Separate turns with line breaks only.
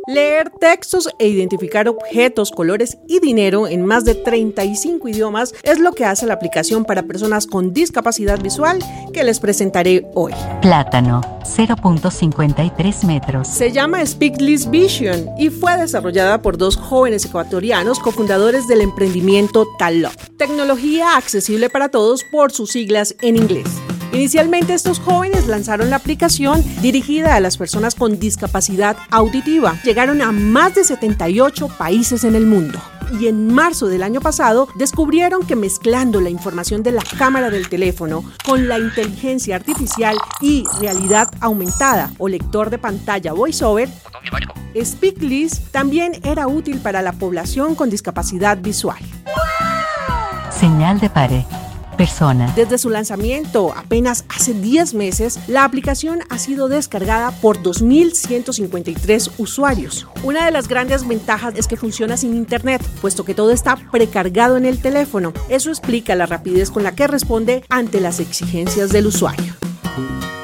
Leer textos e identificar objetos, colores y dinero en más de 35 idiomas es lo que hace la aplicación para personas con discapacidad visual que les presentaré hoy.
Plátano, 0.53 metros.
Se llama Speakless Vision y fue desarrollada por dos jóvenes ecuatorianos cofundadores del emprendimiento Talop, tecnología accesible para todos por sus siglas en inglés. Inicialmente estos jóvenes lanzaron la aplicación dirigida a las personas con discapacidad auditiva. Llegaron a más de 78 países en el mundo. Y en marzo del año pasado descubrieron que mezclando la información de la cámara del teléfono con la inteligencia artificial y realidad aumentada o lector de pantalla VoiceOver, Speakless también era útil para la población con discapacidad visual.
Señal de pare. Persona.
Desde su lanzamiento apenas hace 10 meses, la aplicación ha sido descargada por 2.153 usuarios. Una de las grandes ventajas es que funciona sin internet, puesto que todo está precargado en el teléfono. Eso explica la rapidez con la que responde ante las exigencias del usuario.